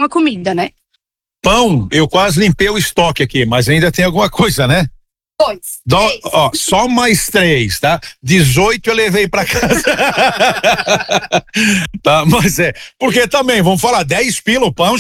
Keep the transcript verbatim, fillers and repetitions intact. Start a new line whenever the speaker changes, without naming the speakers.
uma comida, né?
Pão, eu quase limpei o estoque aqui, mas ainda tem alguma coisa, né?
Dois.
Do,
três.
ó, só mais três, tá? dezoito eu levei pra casa. Tá, mas é, porque também, vamos falar, dez pila o pão,